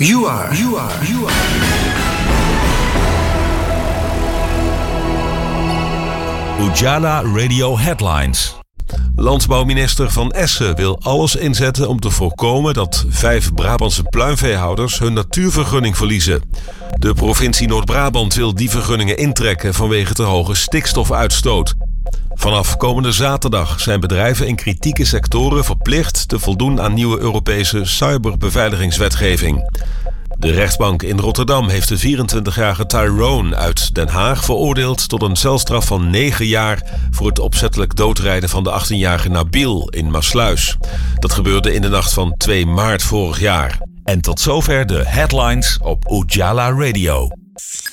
You are. Ujala Radio Headlines. Landbouwminister Van Essen wil alles inzetten om te voorkomen dat 5 Brabantse pluimveehouders hun natuurvergunning verliezen. De provincie Noord-Brabant wil die vergunningen intrekken vanwege te hoge stikstofuitstoot. Vanaf komende zaterdag zijn bedrijven in kritieke sectoren verplicht te voldoen aan nieuwe Europese cyberbeveiligingswetgeving. De rechtbank in Rotterdam heeft de 24-jarige Tyrone uit Den Haag veroordeeld tot een celstraf van 9 jaar voor het opzettelijk doodrijden van de 18-jarige Nabil in Maassluis. Dat gebeurde in de nacht van 2 maart vorig jaar. En tot zover de headlines op Ujala Radio.